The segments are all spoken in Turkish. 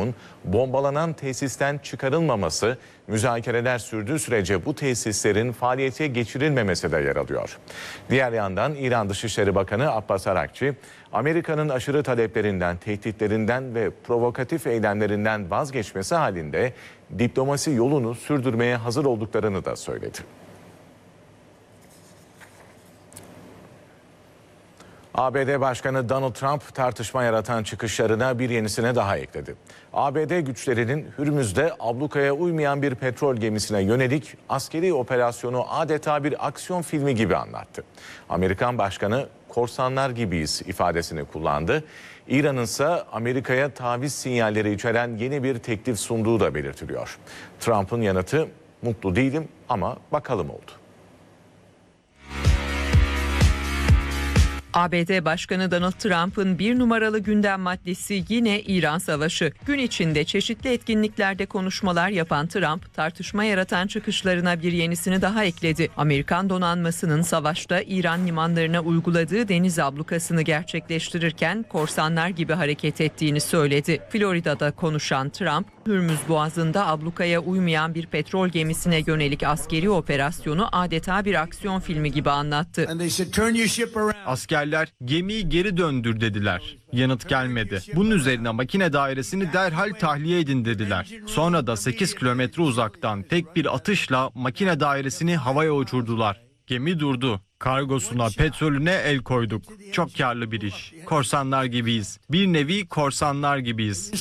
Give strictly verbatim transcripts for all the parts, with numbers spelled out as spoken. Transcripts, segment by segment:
uraniyumun bombalanan tesisten çıkarılmaması, müzakereler sürdüğü sürece bu tesislerin faaliyete geçirilmemesi de yer alıyor. Diğer yandan İran Dışişleri Bakanı Abbas Arakçı, Amerika'nın aşırı taleplerinden, tehditlerinden ve provokatif eylemlerinden vazgeçmesi halinde diplomasi yolunu sürdürmeye hazır olduklarını da söyledi. A B D Başkanı Donald Trump tartışma yaratan çıkışlarına bir yenisine daha ekledi. A B D güçlerinin Hürmüz'de ablukaya uymayan bir petrol gemisine yönelik askeri operasyonu adeta bir aksiyon filmi gibi anlattı. Amerikan Başkanı korsanlar gibiyiz ifadesini kullandı. İran'ın ise Amerika'ya taviz sinyalleri içeren yeni bir teklif sunduğu da belirtiliyor. Trump'ın yanıtı mutlu değilim ama bakalım oldu. A B D Başkanı Donald Trump'ın bir numaralı gündem maddesi yine İran Savaşı. Gün içinde çeşitli etkinliklerde konuşmalar yapan Trump, tartışma yaratan çıkışlarına bir yenisini daha ekledi. Amerikan donanmasının savaşta İran limanlarına uyguladığı deniz ablukasını gerçekleştirirken korsanlar gibi hareket ettiğini söyledi. Florida'da konuşan Trump, Hürmüz Boğazı'nda ablukaya uymayan bir petrol gemisine yönelik askeri operasyonu adeta bir aksiyon filmi gibi anlattı. Askerler gemiyi geri döndür dediler. Yanıt gelmedi. Bunun üzerine makine dairesini derhal tahliye edin dediler. Sonra da sekiz kilometre uzaktan tek bir atışla makine dairesini havaya uçurdular. Gemi durdu. Kargosuna, petrolüne el koyduk. Çok karlı bir iş. Korsanlar gibiyiz. Bir nevi korsanlar gibiyiz.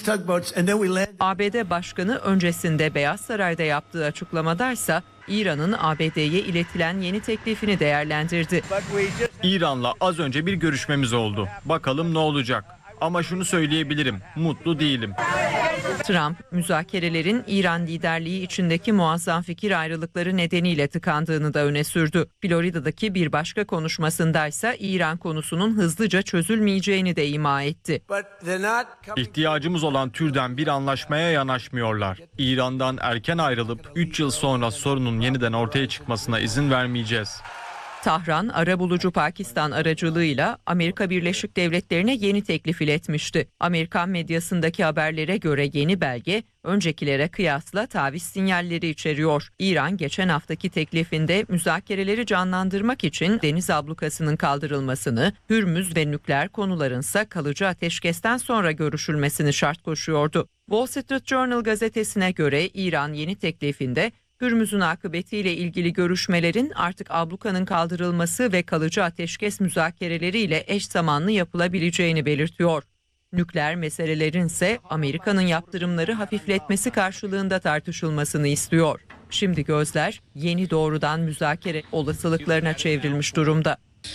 A B D Başkanı öncesinde Beyaz Saray'da yaptığı açıklamadaysa İran'ın A B D'ye iletilen yeni teklifini değerlendirdi. İran'la az önce bir görüşmemiz oldu. Bakalım ne olacak. Ama şunu söyleyebilirim, mutlu değilim. Trump, müzakerelerin İran liderliği içindeki muazzam fikir ayrılıkları nedeniyle tıkandığını da öne sürdü. Florida'daki bir başka konuşmasındaysa İran konusunun hızlıca çözülmeyeceğini de ima etti. İhtiyacımız olan türden bir anlaşmaya yanaşmıyorlar. İran'dan erken ayrılıp üç yıl sonra sorunun yeniden ortaya çıkmasına izin vermeyeceğiz. Tahran, arabulucu Pakistan aracılığıyla Amerika Birleşik Devletleri'ne yeni teklif iletmişti. Amerikan medyasındaki haberlere göre yeni belge, öncekilere kıyasla taviz sinyalleri içeriyor. İran, geçen haftaki teklifinde müzakereleri canlandırmak için deniz ablukasının kaldırılmasını, Hürmüz ve nükleer konularınsa kalıcı ateşkesten sonra görüşülmesini şart koşuyordu. Wall Street Journal gazetesine göre İran yeni teklifinde, Hürmüz'ün akıbetiyle ilgili görüşmelerin artık ablukanın kaldırılması ve kalıcı ateşkes müzakereleriyle eş zamanlı yapılabileceğini belirtiyor. Nükleer meselelerin ise Amerika'nın yaptırımları hafifletmesi karşılığında tartışılmasını istiyor. Şimdi gözler yeni doğrudan müzakere olasılıklarına çevrilmiş durumda.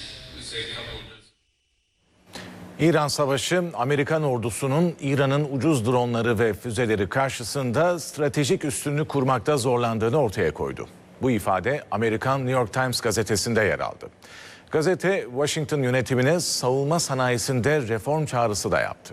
İran Savaşı, Amerikan ordusunun İran'ın ucuz dronları ve füzeleri karşısında stratejik üstünlük kurmakta zorlandığını ortaya koydu. Bu ifade Amerikan New York Times gazetesinde yer aldı. Gazete, Washington yönetimine savunma sanayisinde reform çağrısı da yaptı.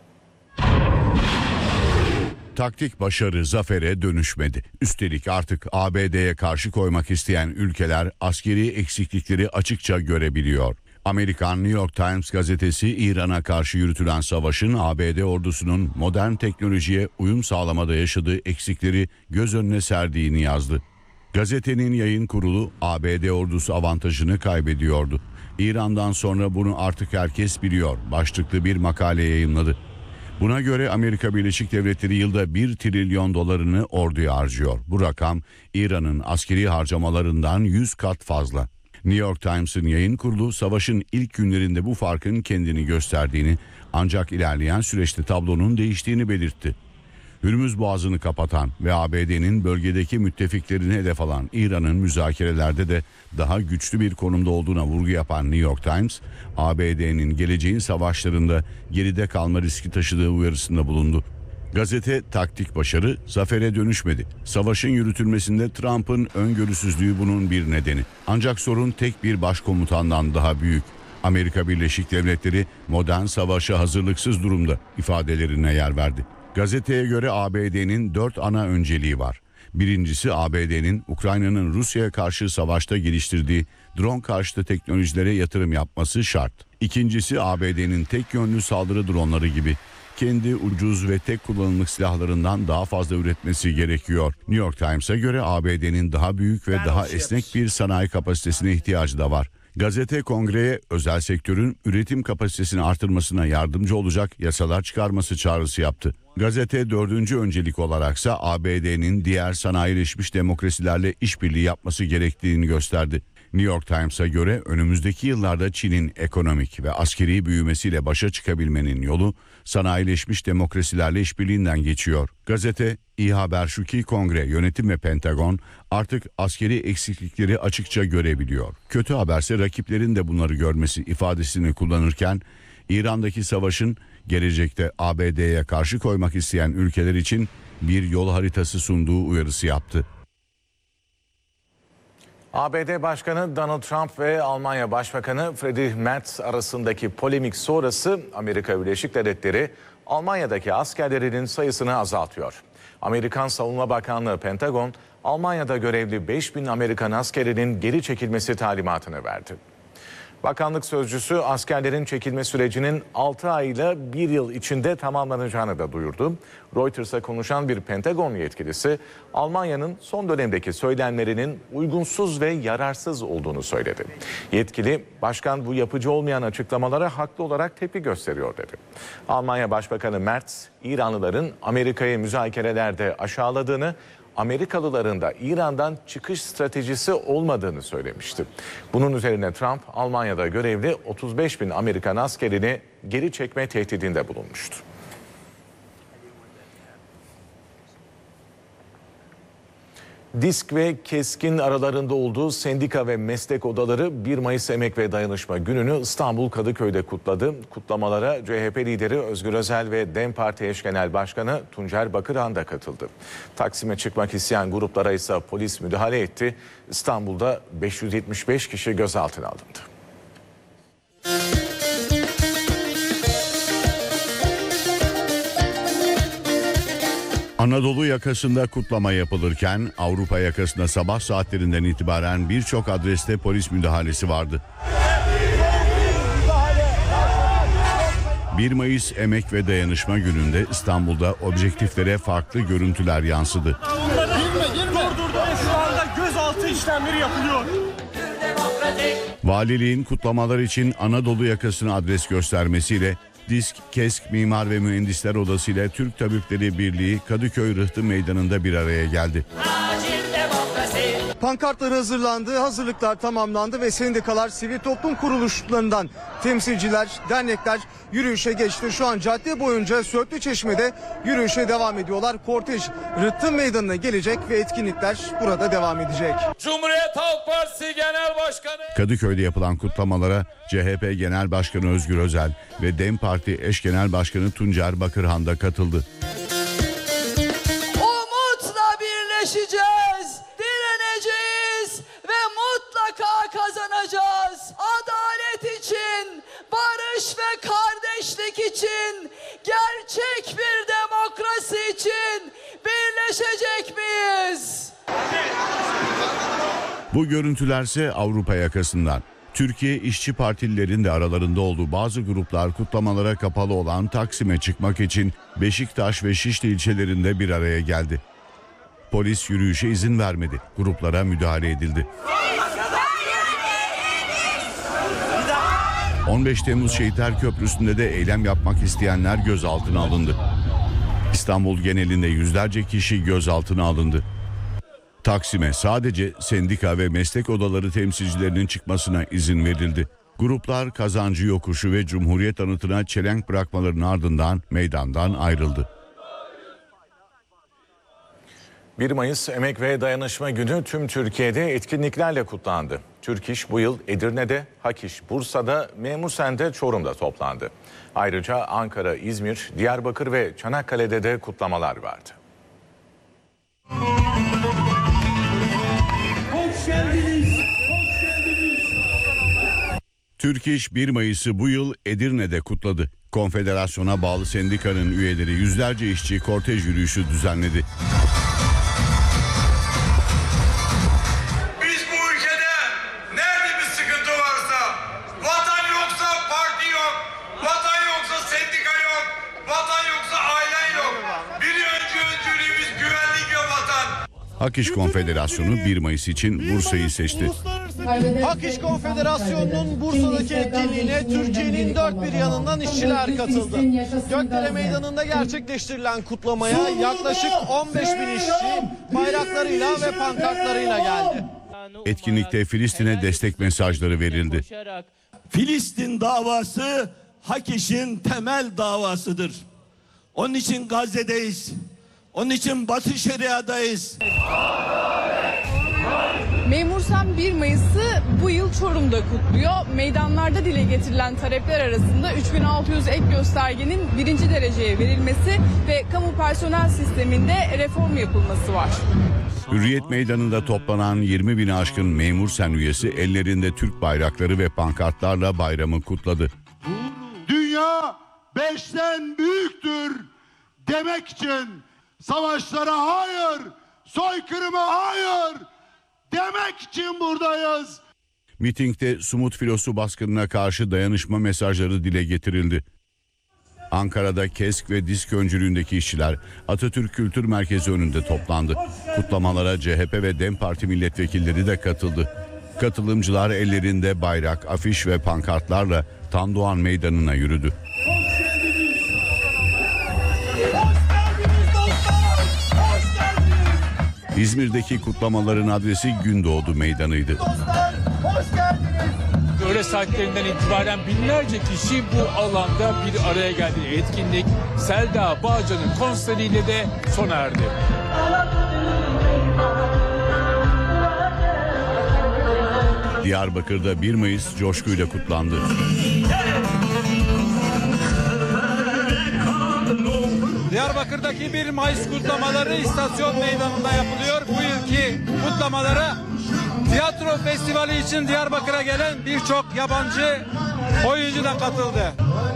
Taktik başarı zafere dönüşmedi. Üstelik artık A B D'ye karşı koymak isteyen ülkeler askeri eksiklikleri açıkça görebiliyor. Amerikan New York Times gazetesi İran'a karşı yürütülen savaşın A B D ordusunun modern teknolojiye uyum sağlamada yaşadığı eksikleri göz önüne serdiğini yazdı. Gazetenin yayın kurulu A B D ordusu avantajını kaybediyordu. İran'dan sonra bunu artık herkes biliyor başlıklı bir makale yayımladı. Buna göre Amerika Birleşik Devletleri yılda bir trilyon dolarını orduya harcıyor. Bu rakam İran'ın askeri harcamalarından yüz kat fazla. New York Times'ın yayın kurulu savaşın ilk günlerinde bu farkın kendini gösterdiğini ancak ilerleyen süreçte tablonun değiştiğini belirtti. Hürmüz Boğazı'nı kapatan ve A B D'nin bölgedeki müttefiklerini hedef alan İran'ın müzakerelerde de daha güçlü bir konumda olduğuna vurgu yapan New York Times, A B D'nin geleceğin savaşlarında geride kalma riski taşıdığı uyarısında bulundu. Gazete taktik başarı zafere dönüşmedi. Savaşın yürütülmesinde Trump'ın öngörüsüzlüğü bunun bir nedeni. Ancak sorun tek bir başkomutandan daha büyük. Amerika Birleşik Devletleri modern savaşa hazırlıksız durumda ifadelerine yer verdi. Gazeteye göre A B D'nin dört ana önceliği var. Birincisi A B D'nin Ukrayna'nın Rusya'ya karşı savaşta geliştirdiği drone karşıtı teknolojilere yatırım yapması şart. İkincisi A B D'nin tek yönlü saldırı dronları gibi kendi ucuz ve tek kullanımlık silahlarından daha fazla üretmesi gerekiyor. New York Times'a göre A B D'nin daha büyük ve daha esnek bir sanayi kapasitesine ihtiyacı da var. Gazete kongreye özel sektörün üretim kapasitesini artırmasına yardımcı olacak yasalar çıkarması çağrısı yaptı. Gazete dördüncü öncelik olaraksa A B D'nin diğer sanayileşmiş demokrasilerle işbirliği yapması gerektiğini gösterdi. New York Times'a göre önümüzdeki yıllarda Çin'in ekonomik ve askeri büyümesiyle başa çıkabilmenin yolu sanayileşmiş demokrasilerle işbirliğinden geçiyor. Gazete, iyi haber şu ki Kongre, yönetim ve Pentagon artık askeri eksiklikleri açıkça görebiliyor. Kötü haberse rakiplerin de bunları görmesi ifadesini kullanırken İran'daki savaşın gelecekte A B D'ye karşı koymak isteyen ülkeler için bir yol haritası sunduğu uyarısı yaptı. A B D Başkanı Donald Trump ve Almanya Başbakanı Friedrich Merz arasındaki polemik sonrası Amerika Birleşik Devletleri Almanya'daki askerlerinin sayısını azaltıyor. Amerikan Savunma Bakanlığı Pentagon, Almanya'da görevli beş bin Amerikan askerinin geri çekilmesi talimatını verdi. Bakanlık sözcüsü askerlerin çekilme sürecinin altı ay ile bir yıl içinde tamamlanacağını da duyurdu. Reuters'a konuşan bir Pentagon yetkilisi Almanya'nın son dönemdeki söylemlerinin uygunsuz ve yararsız olduğunu söyledi. Yetkili, başkan bu yapıcı olmayan açıklamalara haklı olarak tepki gösteriyor dedi. Almanya Başbakanı Merz, İranlıların Amerika'yı müzakerelerde aşağıladığını, Amerikalıların da İran'dan çıkış stratejisi olmadığını söylemişti. Bunun üzerine Trump, Almanya'da görevli otuz beş bin Amerikan askerini geri çekme tehdidinde bulunmuştu. DİSK ve KESK'in aralarında olduğu sendika ve meslek odaları bir Mayıs Emek ve Dayanışma Günü'nü İstanbul Kadıköy'de kutladı. Kutlamalara C H P lideri Özgür Özel ve DEM Parti eş genel başkanı Tuncer Bakırhan da katıldı. Taksim'e çıkmak isteyen gruplara ise polis müdahale etti. İstanbul'da beş yüz yetmiş beş kişi gözaltına alındı. Anadolu yakasında kutlama yapılırken Avrupa yakasında sabah saatlerinden itibaren birçok adreste polis müdahalesi vardı. bir Mayıs Emek ve Dayanışma Günü'nde İstanbul'da objektiflere farklı görüntüler yansıdı. Girme, girme. Dur, dur, dur. Şu anda gözaltı işlemleri yapılıyor. Valiliğin kutlamalar için Anadolu yakasını adres göstermesiyle DİSK, KESK, Mimar ve Mühendisler Odası ile Türk Tabipleri Birliği Kadıköy Rıhtı Meydanı'nda bir araya geldi. Pankartlar hazırlandı, hazırlıklar tamamlandı ve sendikalar, sivil toplum kuruluşlarından temsilciler, dernekler yürüyüşe geçti. Şu an cadde boyunca Söğütlüçeşme'de yürüyüşe devam ediyorlar. Kortej Rıhtı Meydanı'na gelecek ve etkinlikler burada devam edecek. Cumhuriyet Halk Partisi Genel Başkanı Kadıköy'de yapılan kutlamalara C H P Genel Başkanı Özgür Özel ve DEM Parti eş genel başkanı Tuncer Bakırhan da katıldı. Umutla birleşeceğiz, direneceğiz ve mutlaka kazanacağız. Adalet için, barış ve kardeşlik için, gerçek bir demokrasi için birleşecek miyiz? Bu görüntülerse Avrupa yakasından. Türkiye İşçi Partililerin de aralarında olduğu bazı gruplar kutlamalara kapalı olan Taksim'e çıkmak için Beşiktaş ve Şişli ilçelerinde bir araya geldi. Polis yürüyüşe izin vermedi. Gruplara müdahale edildi. on beş Temmuz Şehitler Köprüsü'nde de eylem yapmak isteyenler gözaltına alındı. İstanbul genelinde yüzlerce kişi gözaltına alındı. Taksim'e sadece sendika ve meslek odaları temsilcilerinin çıkmasına izin verildi. Gruplar Kazancı Yokuşu ve Cumhuriyet Anıtı'na çelenk bırakmalarının ardından meydandan ayrıldı. bir Mayıs Emek ve Dayanışma Günü tüm Türkiye'de etkinliklerle kutlandı. Türk İş bu yıl Edirne'de, Hak İş Bursa'da, Memursen'de, Çorum'da toplandı. Ayrıca Ankara, İzmir, Diyarbakır ve Çanakkale'de de kutlamalar vardı. Hoş geldiniz. Hoş geldiniz. Türk İş bir Mayıs'ı bu yıl Edirne'de kutladı. Konfederasyona bağlı sendikanın üyeleri yüzlerce işçi kortej yürüyüşü düzenledi. Biz bu ülkede nerede bir sıkıntı varsa, vatan yoksa parti yok, vatan yoksa sendika yok, vatan Hak İş Konfederasyonu bir Mayıs için Bursa'yı seçti. Hak İş Konfederasyonu'nun Bursa'daki etkinliğine Türkiye'nin dört bir yanından işçiler katıldı. Gökdere Meydanı'nda gerçekleştirilen kutlamaya yaklaşık on beş bin işçi bayraklarıyla ve pankartlarıyla geldi. Etkinlikte Filistin'e destek mesajları verildi. Filistin davası Hak İş'in temel davasıdır. Onun için Gazze'deyiz. Onun için Batı Şeria'dayız. Memursan bir Mayıs'ı bu yıl Çorum'da kutluyor. Meydanlarda dile getirilen talepler arasında üç bin altı yüz ek göstergenin birinci dereceye verilmesi ve kamu personel sisteminde reform yapılması var. Hürriyet Meydanı'nda toplanan yirmi bini aşkın memur sen üyesi ellerinde Türk bayrakları ve pankartlarla bayramı kutladı. Dünya beşten büyüktür demek için savaşlara hayır, soykırıma hayır demek için buradayız. Mitingde Sumut filosu baskınına karşı dayanışma mesajları dile getirildi. Ankara'da KESK ve disk öncülüğündeki işçiler Atatürk Kültür Merkezi önünde toplandı. Kutlamalara C H P ve DEM Parti milletvekilleri de katıldı. Katılımcılar ellerinde bayrak, afiş ve pankartlarla Tandoğan Meydanı'na yürüdü. İzmir'deki kutlamaların adresi Gündoğdu Meydanı'ydı. Öğle saatlerinden itibaren binlerce kişi bu alanda bir araya geldi. Etkinlik Selda Bağcan'ın konseriyle de sona erdi. Diyarbakır'da bir Mayıs coşkuyla kutlandı. Diyarbakır'daki bir Mayıs kutlamaları istasyon meydanında yapılıyor. Bu yılki kutlamalara tiyatro festivali için Diyarbakır'a gelen birçok yabancı oyuncu da katıldı.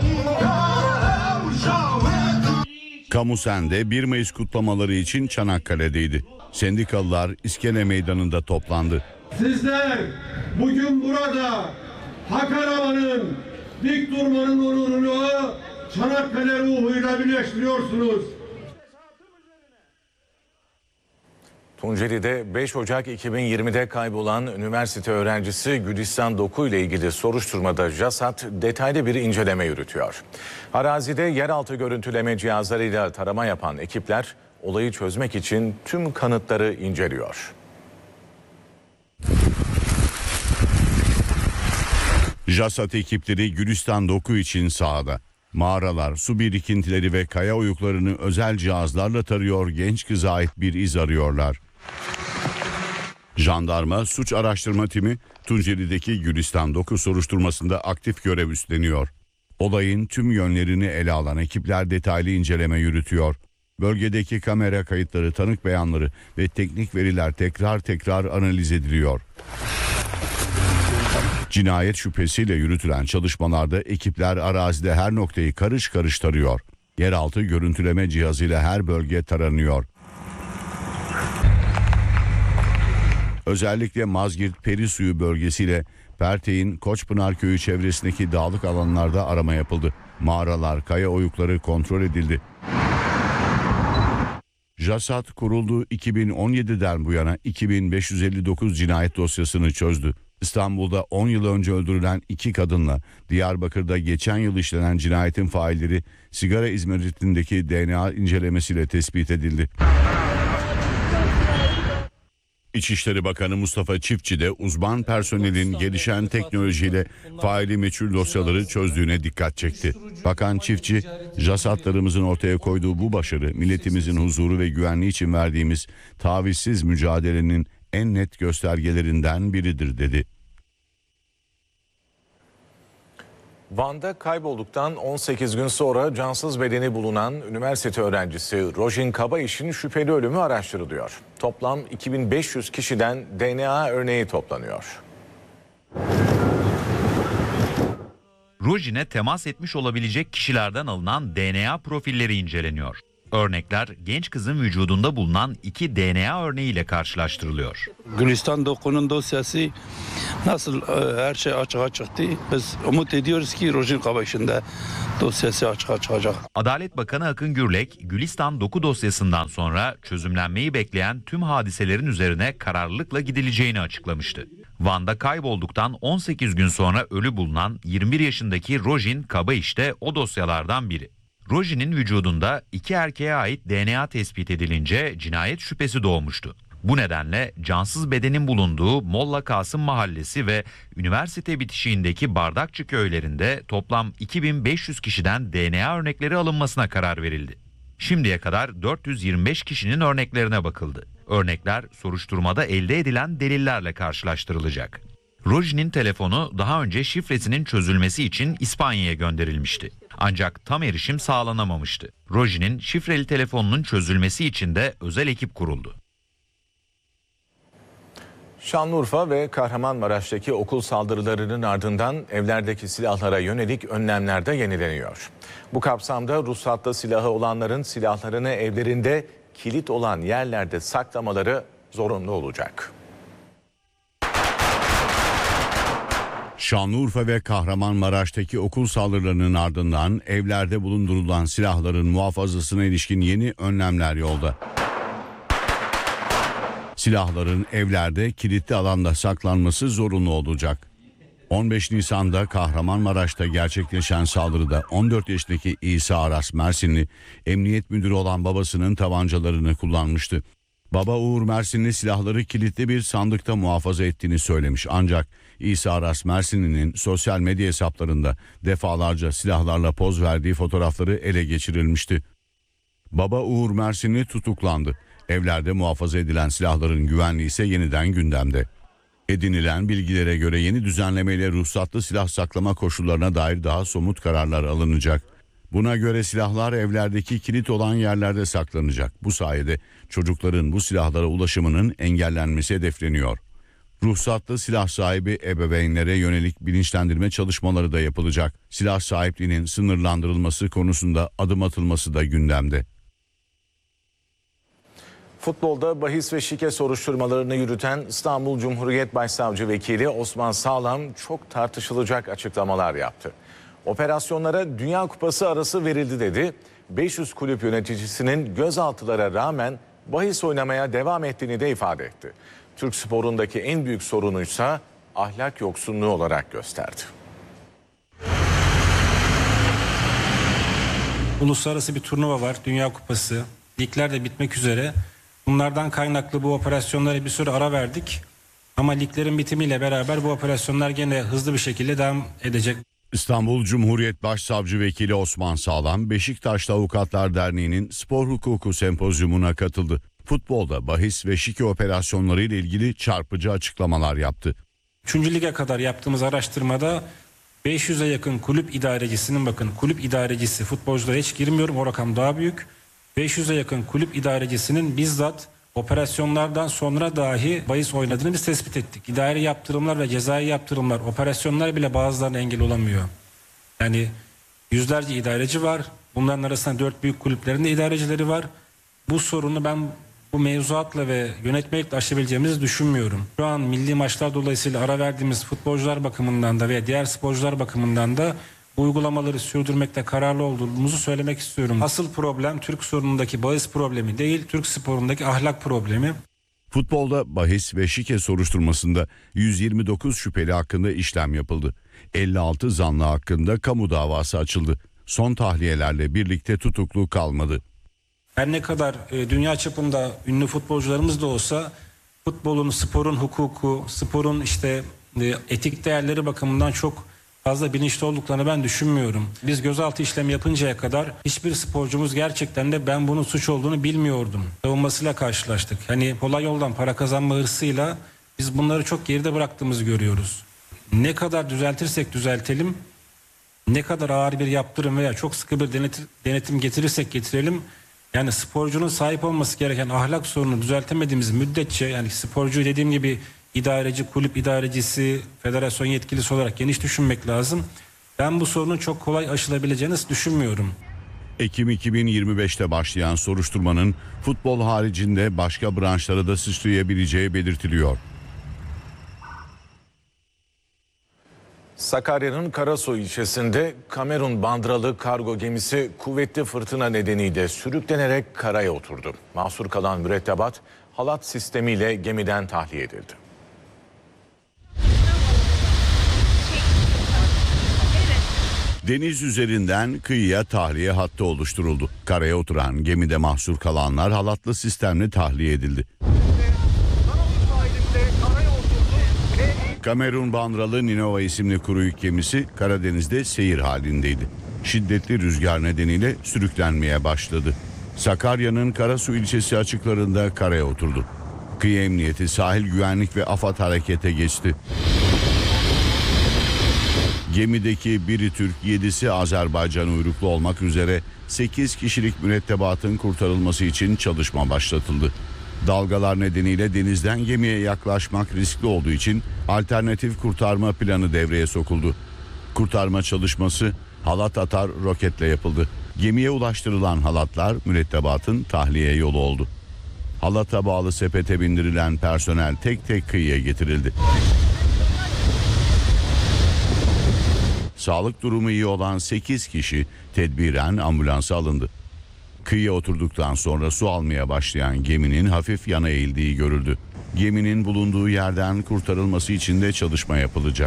Kamu Sen'de bir Mayıs kutlamaları için Çanakkale'deydi. Sendikalılar İskele Meydanı'nda toplandı. Sizler bugün burada hak aramanın, dik durmanın onurunu Çanakkale ruhuyla birleştiriyorsunuz. Tunceli'de beş Ocak iki bin yirmide kaybolan üniversite öğrencisi Gülistan Doku ile ilgili soruşturmada JASAT detaylı bir inceleme yürütüyor. Arazide yeraltı görüntüleme cihazlarıyla tarama yapan ekipler olayı çözmek için tüm kanıtları inceliyor. JASAT ekipleri Gülistan Doku için sahada. Mağaralar, su birikintileri ve kaya oyuklarını özel cihazlarla tarıyor, genç kıza ait bir iz arıyorlar. Jandarma Suç Araştırma Timi Tunceli'deki Gülistan Doku soruşturmasında aktif görev üstleniyor. Olayın tüm yönlerini ele alan ekipler detaylı inceleme yürütüyor. Bölgedeki kamera kayıtları, tanık beyanları ve teknik veriler tekrar tekrar analiz ediliyor. Cinayet şüphesiyle yürütülen çalışmalarda ekipler arazide her noktayı karış karış tarıyor. Yeraltı görüntüleme cihazıyla her bölge taranıyor. Özellikle Mazgirt Perisuyu bölgesiyle Pertek'in Koçpınar Köyü çevresindeki dağlık alanlarda arama yapıldı. Mağaralar, kaya oyukları kontrol edildi. JASAT kurulduğu iki bin on yediden bu yana iki bin beş yüz elli dokuz cinayet dosyasını çözdü. İstanbul'da on yıl önce öldürülen iki kadınla Diyarbakır'da geçen yıl işlenen cinayetin failleri sigara izmaritindeki D N A incelemesiyle tespit edildi. İçişleri Bakanı Mustafa Çiftçi de uzman personelin gelişen teknolojiyle faili meçhul dosyaları çözdüğüne dikkat çekti. Bakan Çiftçi, JASAT'larımızın ortaya koyduğu bu başarı milletimizin huzuru ve güvenliği için verdiğimiz tavizsiz mücadelenin en net göstergelerinden biridir dedi. Van'da kaybolduktan on sekiz gün sonra cansız bedeni bulunan üniversite öğrencisi Rojin Kabayiş'in şüpheli ölümü araştırılıyor. Toplam iki bin beş yüz kişiden D N A örneği toplanıyor. Rojin'e temas etmiş olabilecek kişilerden alınan D N A profilleri inceleniyor. Örnekler genç kızın vücudunda bulunan iki D N A örneğiyle karşılaştırılıyor. Gülistan Doku'nun dosyası nasıl e, her şey açığa çıktı. Biz umut ediyoruz ki Rojin Kabaşı'nda dosyası açığa çıkacak. Adalet Bakanı Akın Gürlek, Gülistan Doku dosyasından sonra çözümlenmeyi bekleyen tüm hadiselerin üzerine kararlılıkla gidileceğini açıklamıştı. Van'da kaybolduktan on sekiz gün sonra ölü bulunan yirmi bir yaşındaki Rojin Kabayiş de o dosyalardan biri. Rojin'in vücudunda iki erkeğe ait D N A tespit edilince cinayet şüphesi doğmuştu. Bu nedenle cansız bedenin bulunduğu Molla Kasım Mahallesi ve üniversite bitişiğindeki Bardakçı köylerinde toplam iki bin beş yüz kişiden D N A örnekleri alınmasına karar verildi. Şimdiye kadar dört yüz yirmi beş kişinin örneklerine bakıldı. Örnekler soruşturmada elde edilen delillerle karşılaştırılacak. Rojin'in telefonu daha önce şifresinin çözülmesi için İspanya'ya gönderilmişti. Ancak tam erişim sağlanamamıştı. Rojin'in şifreli telefonunun çözülmesi için de özel ekip kuruldu. Şanlıurfa ve Kahramanmaraş'taki okul saldırılarının ardından evlerdeki silahlara yönelik önlemler de yenileniyor. Bu kapsamda ruhsatlı silahı olanların silahlarını evlerinde kilit olan yerlerde saklamaları zorunlu olacak. Şanlıurfa ve Kahramanmaraş'taki okul saldırılarının ardından evlerde bulundurulan silahların muhafazasına ilişkin yeni önlemler yolda. Silahların evlerde kilitli alanda saklanması zorunlu olacak. on beş Nisan'da Kahramanmaraş'ta gerçekleşen saldırıda on dört yaşındaki İsa Aras Mersinli emniyet müdürü olan babasının tabancalarını kullanmıştı. Baba Uğur Mersinli silahları kilitli bir sandıkta muhafaza ettiğini söylemiş. Ancak İsa Aras Mersinli'nin sosyal medya hesaplarında defalarca silahlarla poz verdiği fotoğrafları ele geçirilmişti. Baba Uğur Mersinli tutuklandı. Evlerde muhafaza edilen silahların güvenliği ise yeniden gündemde. Edinilen bilgilere göre yeni düzenlemeyle ruhsatlı silah saklama koşullarına dair daha somut kararlar alınacak. Buna göre silahlar evlerdeki kilit olan yerlerde saklanacak. Bu sayede çocukların bu silahlara ulaşımının engellenmesi hedefleniyor. Ruhsatlı silah sahibi ebeveynlere yönelik bilinçlendirme çalışmaları da yapılacak. Silah sahipliğinin sınırlandırılması konusunda adım atılması da gündemde. Futbolda bahis ve şike soruşturmalarını yürüten İstanbul Cumhuriyet Başsavcı Vekili Osman Sağlam çok tartışılacak açıklamalar yaptı. Operasyonlara Dünya Kupası arası verildi dedi. beş yüz kulüp yöneticisinin gözaltılara rağmen bahis oynamaya devam ettiğini de ifade etti. Türk sporundaki en büyük sorunuysa ahlak yoksunluğu olarak gösterdi. Uluslararası bir turnuva var, Dünya Kupası. Ligler de bitmek üzere. Bunlardan kaynaklı bu operasyonlara bir süre ara verdik. Ama liglerin bitimiyle beraber bu operasyonlar gene hızlı bir şekilde devam edecek. İstanbul Cumhuriyet Başsavcı Vekili Osman Sağlam, Beşiktaş'ta Avukatlar Derneği'nin spor hukuku sempozyumuna katıldı. Futbolda bahis ve şike operasyonları ile ilgili çarpıcı açıklamalar yaptı. Üçüncü lige kadar yaptığımız araştırmada beş yüze yakın kulüp idarecisinin, bakın kulüp idarecisi, futbolculara hiç girmiyorum, o rakam daha büyük. beş yüze yakın kulüp idarecisinin bizzat operasyonlardan sonra dahi bahis oynadığını biz tespit ettik. İdari yaptırımlar ve cezai yaptırımlar, operasyonlar bile bazılarına engel olamıyor. Yani yüzlerce idareci var. Bunların arasında dört büyük kulüplerin de idarecileri var. Bu sorunu ben bu mevzuatla ve yönetmelikle aşabileceğimizi düşünmüyorum. Şu an milli maçlar dolayısıyla ara verdiğimiz futbolcular bakımından da veya diğer sporcular bakımından da bu uygulamaları sürdürmekte kararlı olduğumuzu söylemek istiyorum. Asıl problem Türk sorunundaki bahis problemi değil, Türk sporundaki ahlak problemi. Futbolda bahis ve şike soruşturmasında yüz yirmi dokuz şüpheli hakkında işlem yapıldı. elli altı zanlı hakkında kamu davası açıldı. Son tahliyelerle birlikte tutuklu kalmadı. Her ne kadar e, dünya çapında ünlü futbolcularımız da olsa futbolun, sporun hukuku, sporun işte e, etik değerleri bakımından çok fazla bilinçli olduklarını ben düşünmüyorum. Biz gözaltı işlemi yapıncaya kadar hiçbir sporcumuz gerçekten de ben bunun suç olduğunu bilmiyordum savunmasıyla karşılaştık. Hani kolay yoldan para kazanma hırsıyla biz bunları çok geride bıraktığımızı görüyoruz. Ne kadar düzeltirsek düzeltelim, ne kadar ağır bir yaptırım veya çok sıkı bir denetim, denetim getirirsek getirelim, yani sporcunun sahip olması gereken ahlak sorununu düzeltemediğimiz müddetçe, yani sporcu dediğim gibi idareci, kulüp idarecisi, federasyon yetkilisi olarak geniş düşünmek lazım. Ben bu sorunun çok kolay aşılabileceğini düşünmüyorum. Ekim iki bin yirmi beşte başlayan soruşturmanın futbol haricinde başka branşlara da sıçrayabileceği belirtiliyor. Sakarya'nın Karasu ilçesinde Kamerun bandıralı kargo gemisi kuvvetli fırtına nedeniyle sürüklenerek karaya oturdu. Mahsur kalan mürettebat halat sistemiyle gemiden tahliye edildi. Deniz üzerinden kıyıya tahliye hattı oluşturuldu. Karaya oturan gemide mahsur kalanlar halatlı sistemle tahliye edildi. Kamerun bandıralı Ninova isimli kuru yük gemisi Karadeniz'de seyir halindeydi. Şiddetli rüzgar nedeniyle sürüklenmeye başladı. Sakarya'nın Karasu ilçesi açıklarında karaya oturdu. Kıyı Emniyeti, Sahil Güvenlik ve AFAD harekete geçti. Gemideki biri Türk, yedisi Azerbaycan uyruklu olmak üzere sekiz kişilik mürettebatın kurtarılması için çalışma başlatıldı. Dalgalar nedeniyle denizden gemiye yaklaşmak riskli olduğu için alternatif kurtarma planı devreye sokuldu. Kurtarma çalışması halat atar roketle yapıldı. Gemiye ulaştırılan halatlar mürettebatın tahliye yolu oldu. Halata bağlı sepete bindirilen personel tek tek kıyıya getirildi. Sağlık durumu iyi olan sekiz kişi tedbiren ambulansa alındı. Kıyıya oturduktan sonra su almaya başlayan geminin hafif yana eğildiği görüldü. Geminin bulunduğu yerden kurtarılması için de çalışma yapılacak.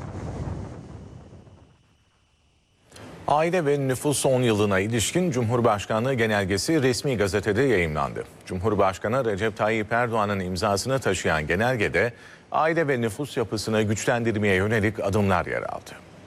Aile ve Nüfus on yılına ilişkin Cumhurbaşkanlığı genelgesi resmi gazetede yayımlandı. Cumhurbaşkanı Recep Tayyip Erdoğan'ın imzasını taşıyan genelgede aile ve nüfus yapısını güçlendirmeye yönelik adımlar yer aldı.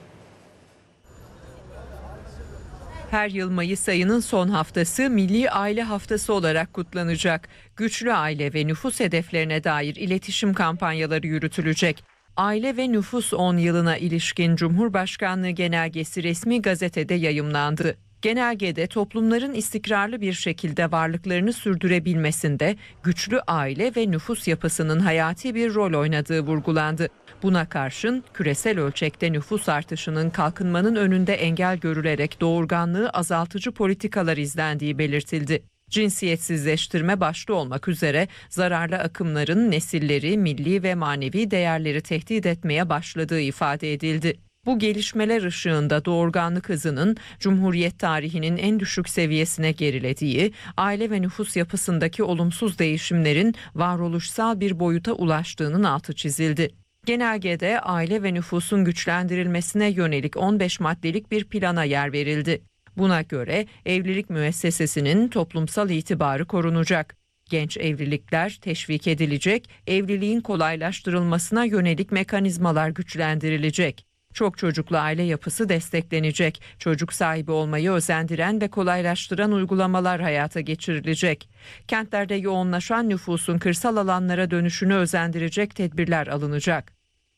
Her yıl Mayıs ayının son haftası Milli Aile Haftası olarak kutlanacak. Güçlü aile ve nüfus hedeflerine dair iletişim kampanyaları yürütülecek. Aile ve Nüfus on yılına ilişkin Cumhurbaşkanlığı genelgesi resmi gazetede yayımlandı. Genelgede toplumların istikrarlı bir şekilde varlıklarını sürdürebilmesinde güçlü aile ve nüfus yapısının hayati bir rol oynadığı vurgulandı. Buna karşın küresel ölçekte nüfus artışının kalkınmanın önünde engel görülerek doğurganlığı azaltıcı politikalar izlendiği belirtildi. Cinsiyetsizleştirme başta olmak üzere zararlı akımların nesilleri, milli ve manevi değerleri tehdit etmeye başladığı ifade edildi. Bu gelişmeler ışığında doğurganlık hızının Cumhuriyet tarihinin en düşük seviyesine gerilediği, aile ve nüfus yapısındaki olumsuz değişimlerin varoluşsal bir boyuta ulaştığının altı çizildi. Genelgede aile ve nüfusun güçlendirilmesine yönelik on beş maddelik bir plana yer verildi. Buna göre evlilik müessesesinin toplumsal itibarı korunacak. Genç evlilikler teşvik edilecek, evliliğin kolaylaştırılmasına yönelik mekanizmalar güçlendirilecek. Çok çocuklu aile yapısı desteklenecek, çocuk sahibi olmayı özendiren ve kolaylaştıran uygulamalar hayata geçirilecek. Kentlerde yoğunlaşan nüfusun kırsal alanlara dönüşünü özendirecek tedbirler alınacak.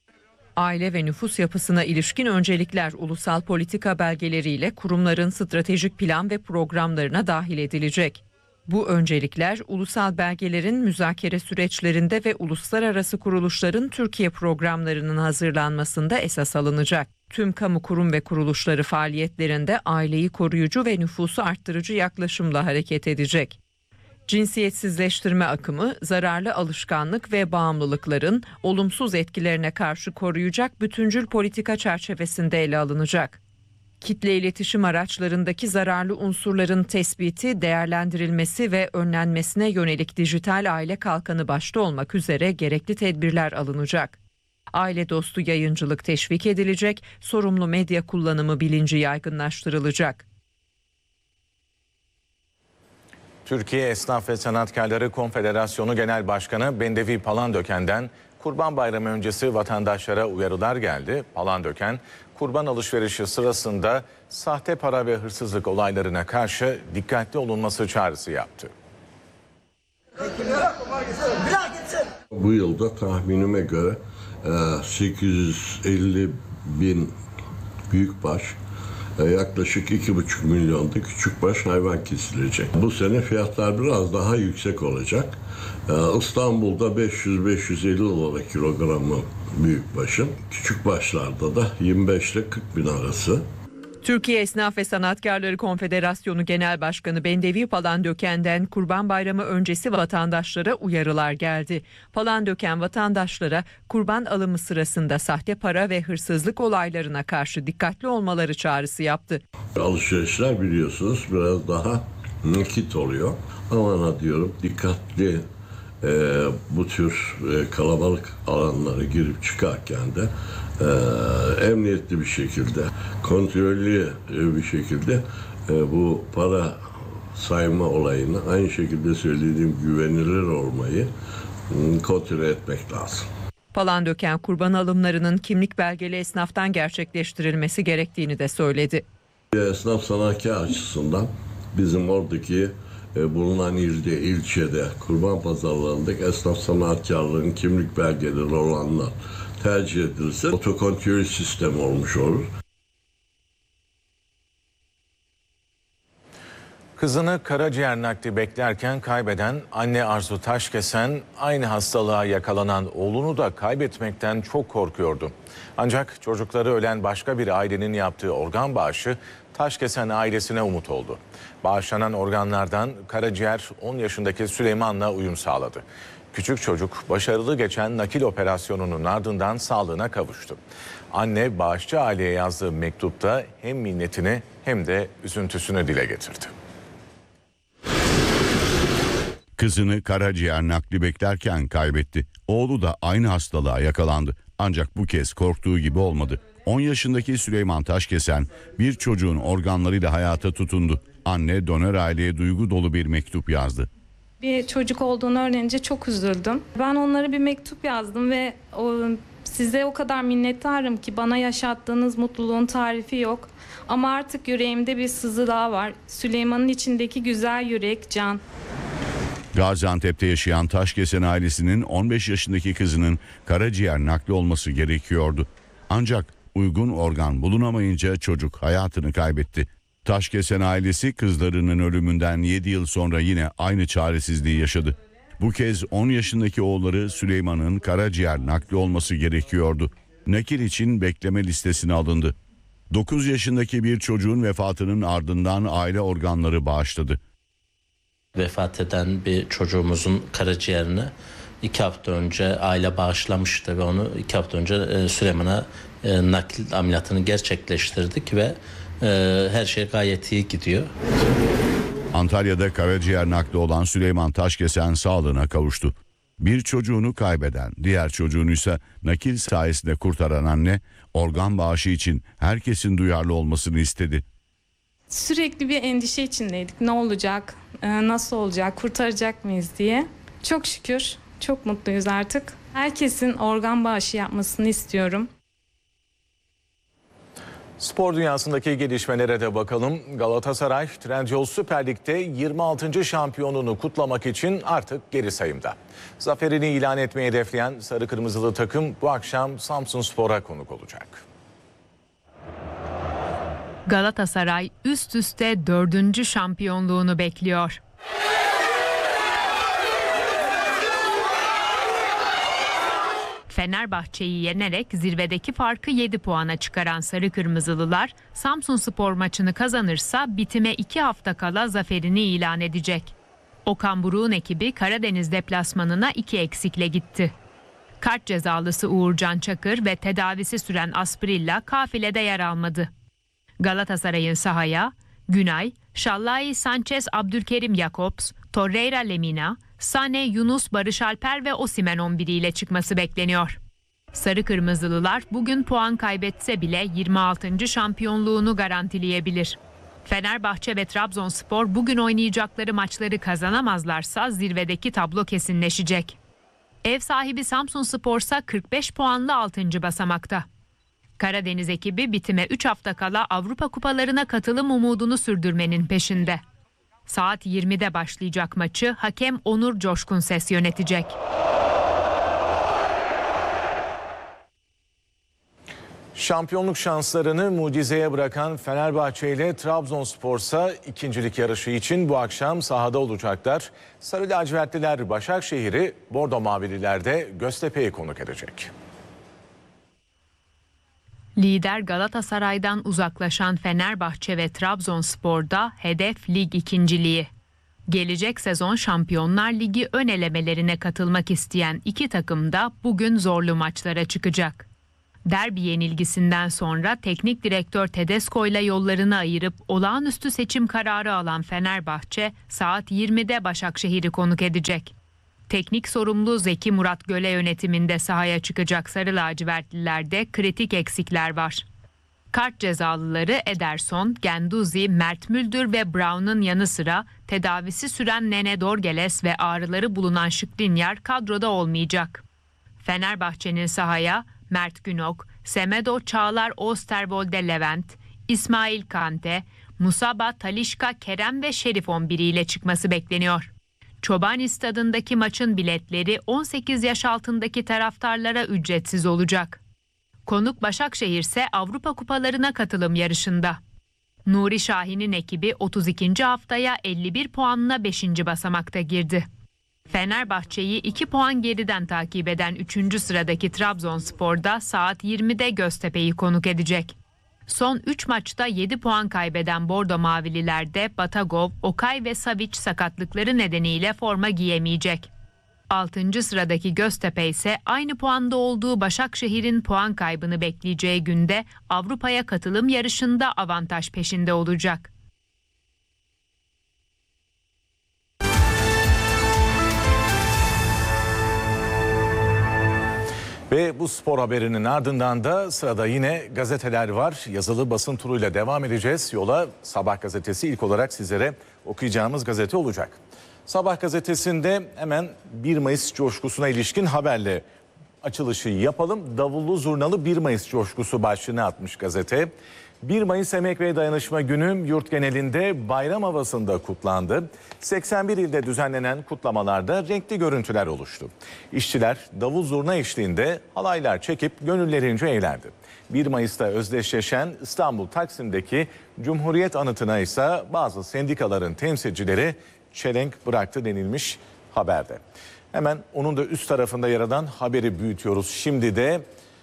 Aile ve nüfus yapısına ilişkin öncelikler ulusal politika belgeleriyle kurumların stratejik plan ve programlarına dahil edilecek. Bu öncelikler ulusal belgelerin müzakere süreçlerinde ve uluslararası kuruluşların Türkiye programlarının hazırlanmasında esas alınacak. Tüm kamu kurum ve kuruluşları faaliyetlerinde aileyi koruyucu ve nüfusu arttırıcı yaklaşımla hareket edecek. Cinsiyetsizleştirme akımı, zararlı alışkanlık ve bağımlılıkların olumsuz etkilerine karşı koruyacak bütüncül politika çerçevesinde ele alınacak. Kitle iletişim araçlarındaki zararlı unsurların tespiti, değerlendirilmesi ve önlenmesine yönelik dijital aile kalkanı başta olmak üzere gerekli tedbirler alınacak. Aile dostu yayıncılık teşvik edilecek, sorumlu medya kullanımı bilinci yaygınlaştırılacak. Türkiye Esnaf ve Sanatkarları Konfederasyonu Genel Başkanı Bendevi Palandöken'den Kurban Bayramı öncesi vatandaşlara uyarılar geldi. Palandöken, kurban alışverişi sırasında sahte para ve hırsızlık olaylarına karşı dikkatli olunması çağrısı yaptı. Bu yılda tahminime göre sekiz yüz elli bin büyükbaş, yaklaşık iki buçuk milyonda küçükbaş hayvan kesilecek. Bu sene fiyatlar biraz daha yüksek olacak. İstanbul'da beş yüz beş yüz elli dolara kilogramı büyükbaşın, küçükbaşlarda da yirmi beş ile kırk bin arası. Türkiye Esnaf ve Sanatkarları Konfederasyonu Genel Başkanı Bendevi Palandöken'den Kurban Bayramı öncesi vatandaşlara uyarılar geldi. Palandöken vatandaşlara kurban alımı sırasında sahte para ve hırsızlık olaylarına karşı dikkatli olmaları çağrısı yaptı. Alışverişler biliyorsunuz biraz daha nakit oluyor. Aman ha diyorum dikkatli e, bu tür e, kalabalık alanlara girip çıkarken de e, emniyetli bir şekilde, kontrollü e, bir şekilde e, bu para sayma olayını aynı şekilde söylediğim güvenilir olmayı e, kontrol etmek lazım. Palandöken kurban alımlarının kimlik belgeli esnaftan gerçekleştirilmesi gerektiğini de söyledi. Esnaf sanatkar açısından bizim oradaki e, bulunan ilde, ilçede, kurban pazarlarındaki esnaf sanatkarların kimlik belgeleri olanlar tercih edilirse otokontrol sistemi olmuş olur. Kızını karaciğer nakli beklerken kaybeden anne Arzu Taşkesen aynı hastalığa yakalanan oğlunu da kaybetmekten çok korkuyordu. Ancak çocukları ölen başka bir ailenin yaptığı organ bağışı Taşkesen ailesine umut oldu. Bağışlanan organlardan karaciğer on yaşındaki Süleyman'la uyum sağladı. Küçük çocuk başarılı geçen nakil operasyonunun ardından sağlığına kavuştu. Anne bağışçı aileye yazdığı mektupta hem minnetini hem de üzüntüsünü dile getirdi. Kızını karaciğer nakli beklerken kaybetti. Oğlu da aynı hastalığa yakalandı. Ancak bu kez korktuğu gibi olmadı. on yaşındaki Süleyman Taşkesen bir çocuğun organlarıyla hayata tutundu. Anne donör aileye duygu dolu bir mektup yazdı. Bir çocuk olduğunu öğrenince çok üzüldüm. Ben onlara bir mektup yazdım ve o, size o kadar minnettarım ki bana yaşattığınız mutluluğun tarifi yok. Ama artık yüreğimde bir sızı daha var. Süleyman'ın içindeki güzel yürek, can. Gaziantep'te yaşayan Taşkesen ailesinin on beş yaşındaki kızının karaciğer nakli olması gerekiyordu. Ancak uygun organ bulunamayınca çocuk hayatını kaybetti. Taşkesen ailesi kızlarının ölümünden yedi yıl sonra yine aynı çaresizliği yaşadı. Bu kez on yaşındaki oğulları Süleyman'ın karaciğer nakli olması gerekiyordu. Nakil için bekleme listesine alındı. dokuz yaşındaki bir çocuğun vefatının ardından aile organları bağışladı. Vefat eden bir çocuğumuzun karaciğerini iki hafta önce aile bağışlamıştı ve onu iki hafta önce Süleyman'a nakil ameliyatını gerçekleştirdik ve her şey gayet iyi gidiyor. Antalya'da karaciğer nakli olan Süleyman Taşkesen sağlığına kavuştu. Bir çocuğunu kaybeden, diğer çocuğunu ise nakil sayesinde kurtaran anne organ bağışı için herkesin duyarlı olmasını istedi. Sürekli bir endişe içindeydik. Ne olacak, nasıl olacak, kurtaracak mıyız diye. Çok şükür, çok mutluyuz artık. Herkesin organ bağışı yapmasını istiyorum. Spor dünyasındaki gelişmelere de bakalım. Galatasaray Trendyol Süper Lig'de yirmi altıncı şampiyonluğunu kutlamak için artık geri sayımda. Zaferini ilan etmeyi hedefleyen sarı kırmızılı takım bu akşam Samsunspor'a konuk olacak. Galatasaray üst üste dördüncü şampiyonluğunu bekliyor. Fenerbahçe'yi yenerek zirvedeki farkı yedi puana çıkaran Sarı Kırmızılılar, Samsunspor maçını kazanırsa bitime iki hafta kala zaferini ilan edecek. Okan Buruk'un ekibi Karadeniz deplasmanına iki eksikle gitti. Kart cezalısı Uğurcan Çakır ve tedavisi süren Asprilla kafilede yer almadı. Galatasaray'ın sahaya Günay, Şallai Sanchez, Abdülkerim Jakobs, Torreira Lemina, Sane, Yunus, Barış Alper ve Osimhen on biriyle çıkması bekleniyor. Sarı Kırmızılılar bugün puan kaybetse bile yirmi altıncı şampiyonluğunu garantileyebilir. Fenerbahçe ve Trabzonspor bugün oynayacakları maçları kazanamazlarsa zirvedeki tablo kesinleşecek. Ev sahibi Samsunspor ise kırk beş puanla altıncı basamakta. Karadeniz ekibi bitime üç hafta kala Avrupa Kupalarına katılım umudunu sürdürmenin peşinde. Saat yirmide başlayacak maçı hakem Onur Coşkun Ses yönetecek. Şampiyonluk şanslarını mucizeye bırakan Fenerbahçe ile Trabzonspor ise ikincilik yarışı için bu akşam sahada olacaklar. Sarı lacivertliler Başakşehir'i, Bordo Mavililer de Göztepe'yi konuk edecek. Lider Galatasaray'dan uzaklaşan Fenerbahçe ve Trabzonspor'da hedef lig ikinciliği. Gelecek sezon Şampiyonlar Ligi ön elemelerine katılmak isteyen iki takım da bugün zorlu maçlara çıkacak. Derbi yenilgisinden sonra teknik direktör Tedesco ile yollarını ayırıp olağanüstü seçim kararı alan Fenerbahçe saat yirmide Başakşehir'i konuk edecek. Teknik sorumlu Zeki Murat Göle yönetiminde sahaya çıkacak Sarı Lacivertlilerde kritik eksikler var. Kart cezalıları Ederson, Genduzi, Mert Müldür ve Brown'un yanı sıra tedavisi süren Nene Dorgeles ve ağrıları bulunan Skriniar kadroda olmayacak. Fenerbahçe'nin sahaya Mert Günok, Semedo Çağlar Oosterwolde Levent, İsmail Kante, Musaba Talisca Kerem ve Şerif on bir ile çıkması bekleniyor. Çobani Stadı'ndaki maçın biletleri on sekiz yaş altındaki taraftarlara ücretsiz olacak. Konuk Başakşehir ise Avrupa Kupalarına katılım yarışında. Nuri Şahin'in ekibi otuz ikinci haftaya elli bir puanla beşinci basamakta girdi. Fenerbahçe'yi iki puan geriden takip eden üçüncü sıradaki Trabzonspor'da saat yirmide Göztepe'yi konuk edecek. Son üç maçta yedi puan kaybeden Bordo Mavililer'de Batagov, Okay ve Savic sakatlıkları nedeniyle forma giyemeyecek. altıncı sıradaki Göztepe ise aynı puanda olduğu Başakşehir'in puan kaybını bekleyeceği günde Avrupa'ya katılım yarışında avantaj peşinde olacak. Ve bu spor haberinin ardından da sırada yine gazeteler var. Yazılı basın turuyla devam edeceğiz. Yola Sabah gazetesi ilk olarak sizlere okuyacağımız gazete olacak. Sabah gazetesinde hemen bir Mayıs coşkusuna ilişkin haberle açılışı yapalım. Davullu zurnalı bir Mayıs coşkusu başlığını atmış gazete. bir Mayıs Emek ve Dayanışma Günü yurt genelinde bayram havasında kutlandı. seksen bir ilde düzenlenen kutlamalarda renkli görüntüler oluştu. İşçiler davul zurna eşliğinde halaylar çekip gönüllerince eğlendi. bir Mayıs'ta özdeşleşen İstanbul Taksim'deki Cumhuriyet Anıtı'na ise bazı sendikaların temsilcileri çelenk bıraktı denilmiş haberde. Hemen onun da üst tarafında yer alan haberi büyütüyoruz. Şimdi de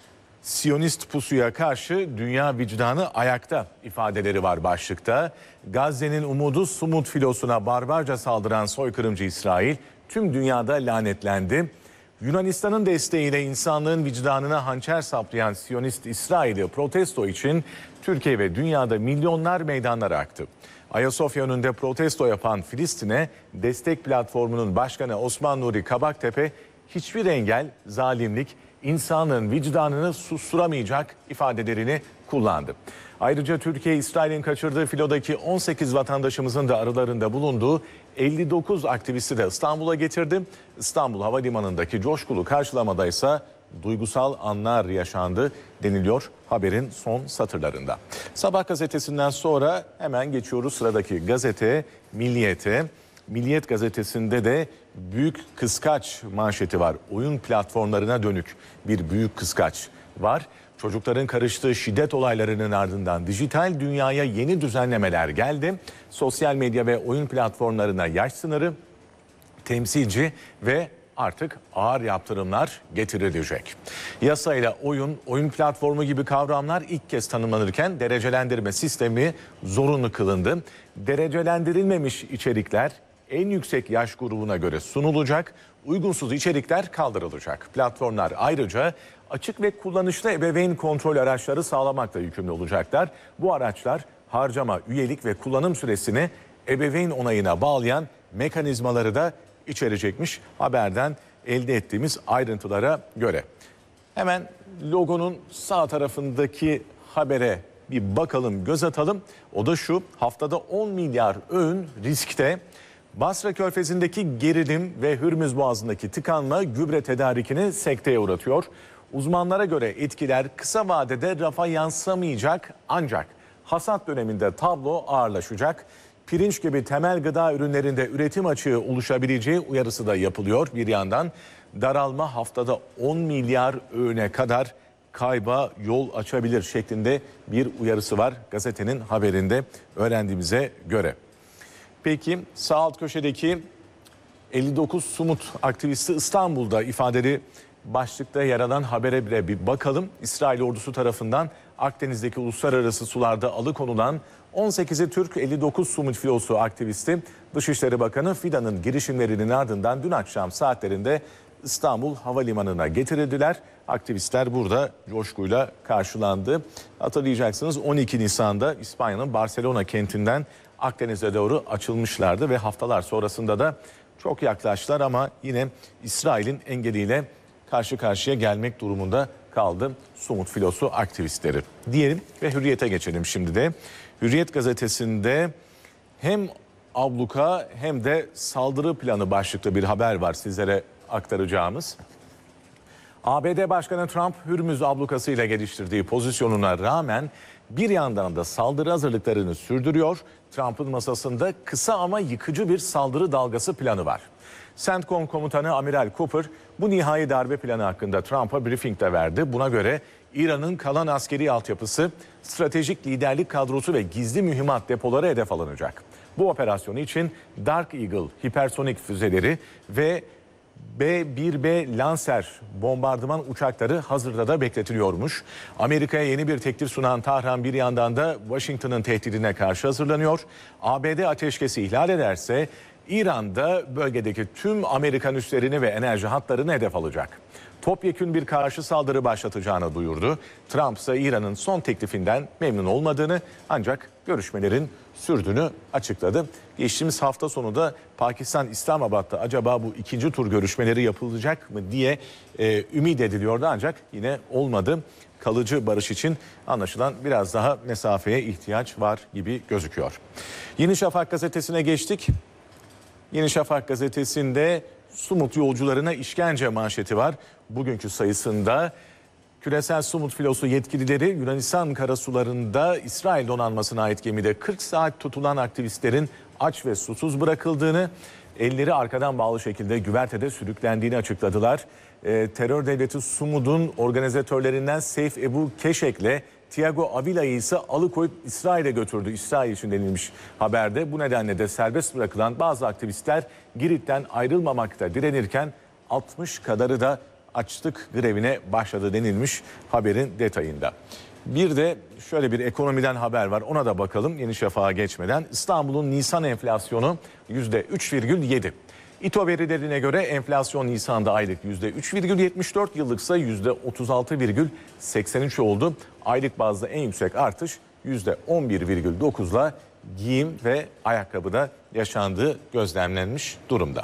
Siyonist pusuya karşı dünya vicdanı ayakta ifadeleri var başlıkta. Gazze'nin umudu Sumut filosuna barbarca saldıran soykırımcı İsrail tüm dünyada lanetlendi. Yunanistan'ın desteğiyle insanlığın vicdanına hançer saplayan Siyonist İsrail'i protesto için Türkiye ve dünyada milyonlar meydanlara aktı. Ayasofya önünde protesto yapan Filistin'e destek platformunun başkanı Osman Nuri Kabaktepe hiçbir engel, zalimlik, insanlığın vicdanını susturamayacak ifadelerini kullandı. Ayrıca Türkiye, İsrail'in kaçırdığı filodaki on sekiz vatandaşımızın da aralarında bulunduğu elli dokuz aktivisti de İstanbul'a getirdi. İstanbul Havalimanı'ndaki coşkulu karşılamada ise duygusal anlar yaşandı deniliyor haberin son satırlarında. Sabah gazetesinden sonra hemen geçiyoruz sıradaki gazete Milliyet'e. Milliyet gazetesinde de büyük kıskaç manşeti var. Oyun platformlarına dönük bir büyük kıskaç var. Çocukların karıştığı şiddet olaylarının ardından dijital dünyaya yeni düzenlemeler geldi. Sosyal medya ve oyun platformlarına yaş sınırı, temsilci ve artık ağır yaptırımlar getirilecek. Yasayla oyun, oyun platformu gibi kavramlar ilk kez tanımlanırken derecelendirme sistemi zorunlu kılındı. Derecelendirilmemiş içerikler en yüksek yaş grubuna göre sunulacak, uygunsuz içerikler kaldırılacak. Platformlar ayrıca açık ve kullanışlı ebeveyn kontrol araçları sağlamakla yükümlü olacaklar. Bu araçlar harcama, üyelik ve kullanım süresini ebeveyn onayına bağlayan mekanizmaları da içerecekmiş haberden elde ettiğimiz ayrıntılara göre. Hemen logonun sağ tarafındaki habere bir bakalım, göz atalım. O da şu: haftada on milyar öğün riskte. Basra Körfezi'ndeki gerilim ve Hürmüz Boğazı'ndaki tıkanma gübre tedarikini sekteye uğratıyor. Uzmanlara göre etkiler kısa vadede rafa yansımayacak, ancak hasat döneminde tablo ağırlaşacak. Pirinç gibi temel gıda ürünlerinde üretim açığı oluşabileceği uyarısı da yapılıyor. Bir yandan daralma haftada on milyar öğüne kadar kayba yol açabilir şeklinde bir uyarısı var gazetenin haberinde öğrendiğimize göre. Peki sağ alt köşedeki elli dokuz Sumut aktivisti İstanbul'da ifadeli başlıkta yer alan habere bile bir bakalım. İsrail ordusu tarafından Akdeniz'deki uluslararası sularda alıkonulan on sekizi Türk elli dokuz Sumut filosu aktivisti Dışişleri Bakanı Fidan'ın girişimlerinin ardından dün akşam saatlerinde İstanbul Havalimanı'na getirildiler. Aktivistler burada coşkuyla karşılandı. Hatırlayacaksınız on iki Nisan'da İspanya'nın Barcelona kentinden Akdeniz'e doğru açılmışlardı ve haftalar sonrasında da çok yaklaştılar ama yine İsrail'in engeliyle karşı karşıya gelmek durumunda kaldı Sumut filosu aktivistleri. Diyelim ve Hürriyet'e geçelim şimdi de. Hürriyet gazetesinde hem abluka hem de saldırı planı başlıklı bir haber var sizlere aktaracağımız. A B D Başkanı Trump, Hürmüz ablukasıyla geliştirdiği pozisyonuna rağmen bir yandan da saldırı hazırlıklarını sürdürüyor. Trump'ın masasında kısa ama yıkıcı bir saldırı dalgası planı var. CENTCOM komutanı Amiral Cooper bu nihai darbe planı hakkında Trump'a briefing de verdi. Buna göre İran'ın kalan askeri altyapısı, stratejik liderlik kadrosu ve gizli mühimmat depoları hedef alınacak. Bu operasyonu için Dark Eagle hipersonik füzeleri ve B bir B Lancer bombardıman uçakları hazırda da bekletiliyormuş. Amerika'ya yeni bir teklif sunan Tahran bir yandan da Washington'ın tehdidine karşı hazırlanıyor. A B D ateşkesi ihlal ederse İran'da bölgedeki tüm Amerikan üslerini ve enerji hatlarını hedef alacak. Topyekün bir karşı saldırı başlatacağını duyurdu. Trump ise İran'ın son teklifinden memnun olmadığını ancak görüşmelerin sürdüğünü açıkladı. Geçtiğimiz hafta sonu da Pakistan İslamabad'da acaba bu ikinci tur görüşmeleri yapılacak mı diye e, ümit ediliyordu ancak yine olmadı. Kalıcı barış için anlaşılan biraz daha mesafeye ihtiyaç var gibi gözüküyor. Yeni Şafak gazetesine geçtik. Yeni Şafak gazetesinde Sumut yolcularına işkence manşeti var. Bugünkü sayısında küresel Sumut filosu yetkilileri Yunanistan karasularında İsrail donanmasına ait gemide kırk saat tutulan aktivistlerin aç ve susuz bırakıldığını, elleri arkadan bağlı şekilde güvertede sürüklendiğini açıkladılar. E, terör devleti Sumud'un organizatörlerinden Seyf Ebu Keşek'le Tiago Avila'yı ise alıkoyup İsrail'e götürdü. İsrail için denilmiş haberde. Bu nedenle de serbest bırakılan bazı aktivistler Girit'ten ayrılmamakta direnirken altmış kadarı da açlık grevine başladı denilmiş haberin detayında. Bir de şöyle bir ekonomiden haber var, ona da bakalım Yeni Şafak'a geçmeden. İstanbul'un Nisan enflasyonu yüzde üç virgül yedi. İTO verilerine göre enflasyon Nisan'da aylık yüzde üç virgül yetmiş dört, yıllıksa yüzde otuz altı virgül seksen üç oldu. Aylık bazda en yüksek artış yüzde on bir virgül dokuzla giyim ve ayakkabıda yaşandığı gözlemlenmiş durumda.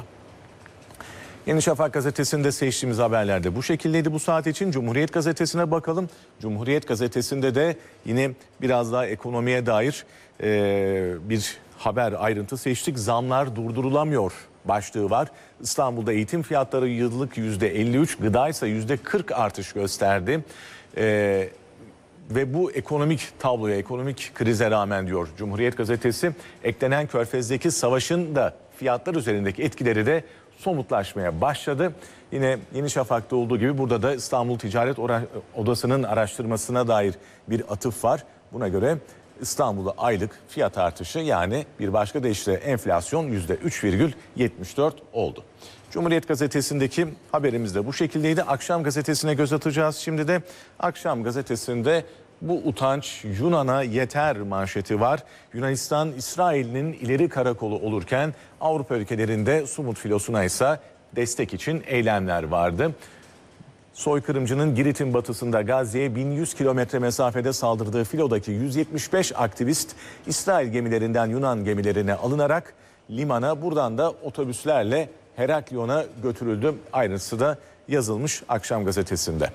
Yeni Şafak gazetesinde seçtiğimiz haberlerde bu şekildeydi bu saat için. Cumhuriyet gazetesine bakalım. Cumhuriyet gazetesinde de yine biraz daha ekonomiye dair e, bir haber ayrıntı seçtik. Zamlar durdurulamıyor başlığı var. İstanbul'da eğitim fiyatları yıllık yüzde elli üç, gıda ise yüzde kırk artış gösterdi. Ee, ve bu ekonomik tabloya, ekonomik krize rağmen diyor Cumhuriyet gazetesi, eklenen Körfez'deki savaşın da fiyatlar üzerindeki etkileri de somutlaşmaya başladı. Yine Yeni Şafak'ta olduğu gibi burada da İstanbul Ticaret Odası'nın araştırmasına dair bir atıf var. Buna göre İstanbul'da aylık fiyat artışı, yani bir başka deyişle enflasyon yüzde üç virgül yetmiş dört oldu. Cumhuriyet gazetesindeki haberimiz de bu şekildeydi. Akşam gazetesine göz atacağız. Şimdi de Akşam gazetesinde bu utanç Yunan'a yeter manşeti var. Yunanistan İsrail'in ileri karakolu olurken Avrupa ülkelerinde Sumut filosuna ise destek için eylemler vardı. Soykırımcının Girit'in batısında Gazze'ye bin yüz kilometre mesafede saldırdığı filodaki yüz yetmiş beş aktivist İsrail gemilerinden Yunan gemilerine alınarak limana, buradan da otobüslerle Heraklion'a götürüldü. Ayrıntısı da yazılmış Akşam gazetesinde.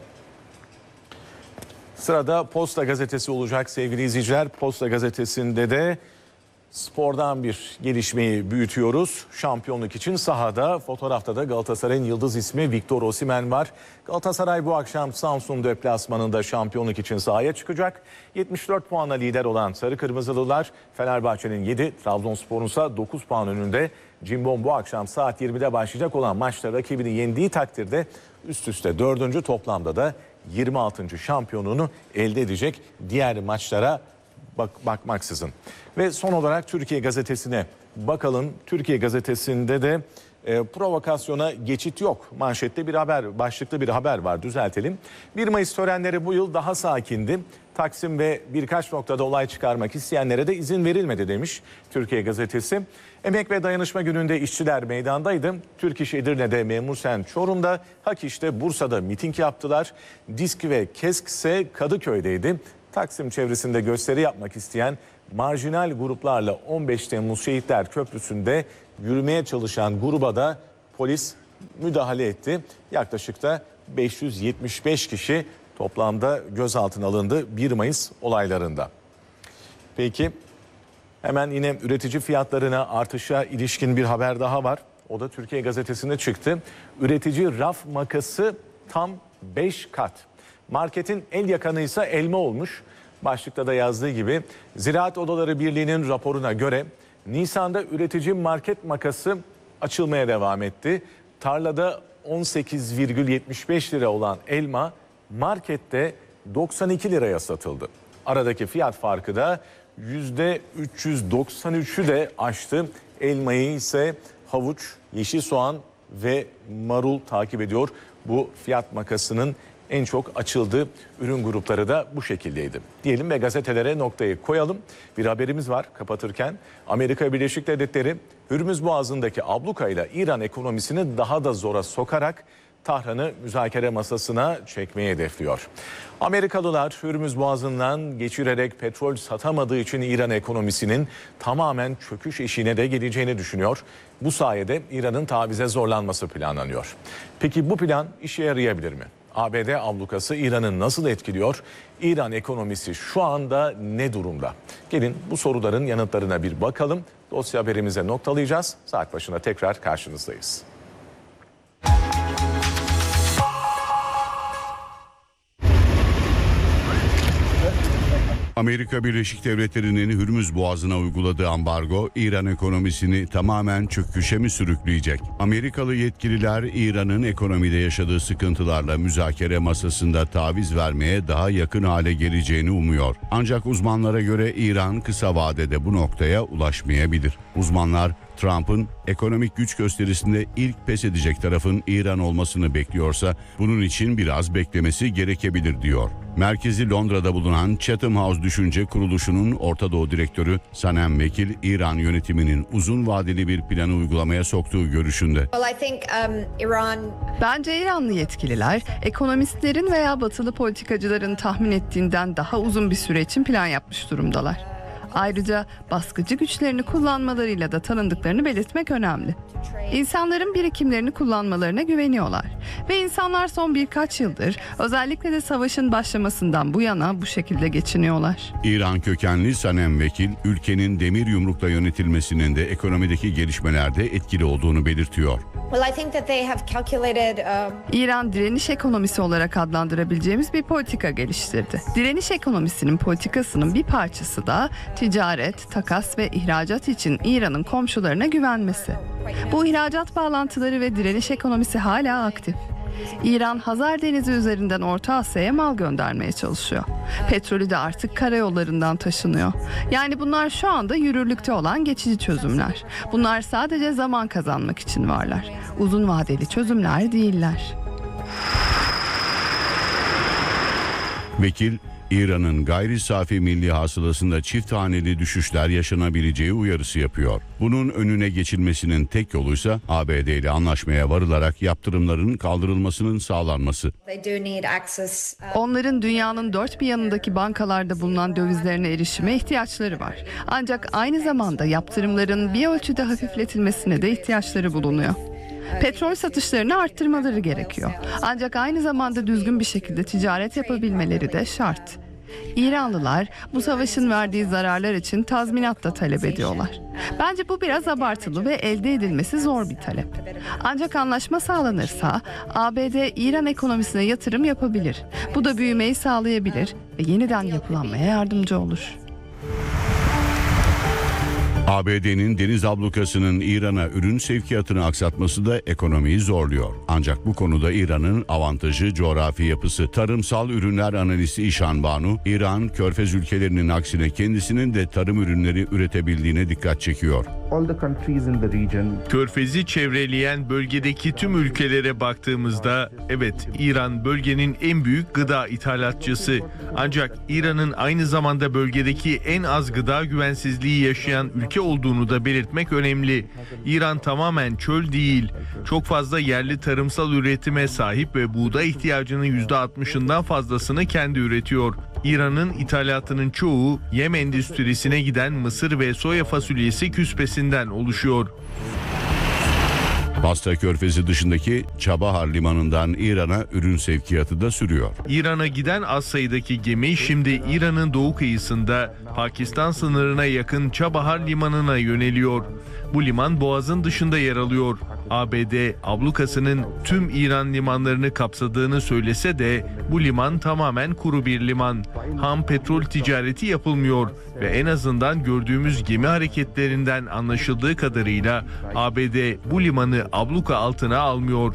Sırada Posta gazetesi olacak sevgili izleyiciler. Posta gazetesinde de spordan bir gelişmeyi büyütüyoruz. Şampiyonluk için sahada, fotoğrafta da Galatasaray'ın yıldız ismi Victor Osimhen var. Galatasaray bu akşam Samsun deplasmanında şampiyonluk için sahaya çıkacak. yetmiş dört puanla lider olan Sarı Kırmızılılar Fenerbahçe'nin yedi, Trabzonspor'un ise dokuz puan önünde. Cimbom bu akşam saat yirmide başlayacak olan maçta rakibini yendiği takdirde üst üste dördüncü, toplamda da yirmi altıncı şampiyonluğunu elde edecek diğer maçlara bak bakmaksızın. Ve son olarak Türkiye gazetesine bakalım. Türkiye gazetesinde de e, provokasyona geçit yok. Manşette bir haber, başlıklı bir haber var, düzeltelim. bir Mayıs törenleri bu yıl daha sakindi. Taksim ve birkaç noktada olay çıkarmak isteyenlere de izin verilmedi demiş Türkiye Gazetesi. Emek ve Dayanışma Günü'nde işçiler meydandaydı. Türk İş Edirne'de, Memursen Çorum'da, Hak İş'te, Bursa'da miting yaptılar. Disk ve KESK ise Kadıköy'deydi. Taksim çevresinde gösteri yapmak isteyen marjinal gruplarla on beş Temmuz Şehitler Köprüsü'nde yürümeye çalışan gruba da polis müdahale etti. Yaklaşık da beş yüz yetmiş beş kişi toplamda gözaltına alındı bir Mayıs olaylarında. Peki hemen yine üretici fiyatlarına artışa ilişkin bir haber daha var. O da Türkiye Gazetesi'nde çıktı. Üretici raf makası tam beş kat. Marketin el yakanı ise elma olmuş. Başlıkta da yazdığı gibi Ziraat Odaları Birliği'nin raporuna göre Nisan'da üretici market makası açılmaya devam etti. Tarlada on sekiz virgül yetmiş beş lira olan elma markette doksan iki liraya satıldı. Aradaki fiyat farkı da yüzde üç yüz doksan üçü de aştı. Elmayı ise havuç, yeşil soğan ve marul takip ediyor. Bu fiyat makasının en çok açıldığı ürün grupları da bu şekildeydi. Diyelim ve gazetelere noktayı koyalım. Bir haberimiz var kapatırken. Amerika Birleşik Devletleri Hürmüz Boğazı'ndaki ablukayla İran ekonomisini daha da zora sokarak Tahran'ı müzakere masasına çekmeyi hedefliyor. Amerikalılar Hürmüz Boğazı'ndan geçirerek petrol satamadığı için İran ekonomisinin tamamen çöküş eşiğine de geleceğini düşünüyor. Bu sayede İran'ın tavize zorlanması planlanıyor. Peki bu plan işe yarayabilir mi? A B D ablukası İran'ı nasıl etkiliyor? İran ekonomisi şu anda ne durumda? Gelin bu soruların yanıtlarına bir bakalım. Dosya haberimize noktalayacağız. Saat başına tekrar karşınızdayız. Amerika Birleşik Devletleri'nin Hürmüz Boğazı'na uyguladığı ambargo İran ekonomisini tamamen çöküşe mi sürükleyecek? Amerikalı yetkililer İran'ın ekonomide yaşadığı sıkıntılarla müzakere masasında taviz vermeye daha yakın hale geleceğini umuyor. Ancak uzmanlara göre İran kısa vadede bu noktaya ulaşmayabilir. Uzmanlar Trump'ın ekonomik güç gösterisinde ilk pes edecek tarafın İran olmasını bekliyorsa bunun için biraz beklemesi gerekebilir diyor. Merkezi Londra'da bulunan Chatham House Düşünce Kuruluşu'nun Orta Doğu Direktörü Sanem Vekil, İran yönetiminin uzun vadeli bir planı uygulamaya soktuğu görüşünde. Bence İranlı yetkililer ekonomistlerin veya batılı politikacıların tahmin ettiğinden daha uzun bir süre için plan yapmış durumdalar. Ayrıca baskıcı güçlerini kullanmalarıyla da tanındıklarını belirtmek önemli. İnsanların birikimlerini kullanmalarına güveniyorlar. Ve insanlar son birkaç yıldır özellikle de savaşın başlamasından bu yana bu şekilde geçiniyorlar. İran kökenli Sanem Vekil, ülkenin demir yumrukla yönetilmesinin de ekonomideki gelişmelerde etkili olduğunu belirtiyor. İran direniş ekonomisi olarak adlandırabileceğimiz bir politika geliştirdi. Direniş ekonomisinin politikasının bir parçası da ticaret, takas ve ihracat için İran'ın komşularına güvenmesi. Bu ihracat bağlantıları ve direniş ekonomisi hala aktif. İran, Hazar Denizi üzerinden Orta Asya'ya mal göndermeye çalışıyor. Petrolü de artık karayollarından taşınıyor. Yani bunlar şu anda yürürlükte olan geçici çözümler. Bunlar sadece zaman kazanmak için varlar. Uzun vadeli çözümler değiller. Vekil, İran'ın gayri safi milli hasılasında çift haneli düşüşler yaşanabileceği uyarısı yapıyor. Bunun önüne geçilmesinin tek yoluysa A B D ile anlaşmaya varılarak yaptırımların kaldırılmasının sağlanması. Onların dünyanın dört bir yanındaki bankalarda bulunan dövizlerine erişime ihtiyaçları var. Ancak aynı zamanda yaptırımların bir ölçüde hafifletilmesine de ihtiyaçları bulunuyor. Petrol satışlarını arttırmaları gerekiyor. Ancak aynı zamanda düzgün bir şekilde ticaret yapabilmeleri de şart. İranlılar bu savaşın verdiği zararlar için tazminat da talep ediyorlar. Bence bu biraz abartılı ve elde edilmesi zor bir talep. Ancak anlaşma sağlanırsa A B D İran ekonomisine yatırım yapabilir. Bu da büyümeyi sağlayabilir ve yeniden yapılanmaya yardımcı olur. A B D'nin deniz ablukasının İran'a ürün sevkiyatını aksatması da ekonomiyi zorluyor. Ancak bu konuda İran'ın avantajı coğrafi yapısı. Tarımsal ürünler analisti İşan Banu, İran, Körfez ülkelerinin aksine kendisinin de tarım ürünleri üretebildiğine dikkat çekiyor. Körfez'i çevreleyen bölgedeki tüm ülkelere baktığımızda evet İran bölgenin en büyük gıda ithalatçısı. Ancak İran'ın aynı zamanda bölgedeki en az gıda güvensizliği yaşayan ülke olduğunu da belirtmek önemli. İran tamamen çöl değil. Çok fazla yerli tarımsal üretime sahip ve buğday ihtiyacının yüzde altmışından fazlasını kendi üretiyor. İran'ın ithalatının çoğu yem endüstrisine giden mısır ve soya fasulyesi küspesinden oluşuyor. Basra Körfezi dışındaki Çabahar limanından İran'a ürün sevkiyatı da sürüyor. İran'a giden az sayıdaki gemi şimdi İran'ın doğu kıyısında Pakistan sınırına yakın Çabahar limanına yöneliyor. Bu liman Boğaz'ın dışında yer alıyor. A B D ablukasının tüm İran limanlarını kapsadığını söylese de bu liman tamamen kuru bir liman. Ham petrol ticareti yapılmıyor ve en azından gördüğümüz gemi hareketlerinden anlaşıldığı kadarıyla A B D bu limanı abluka altına almıyor.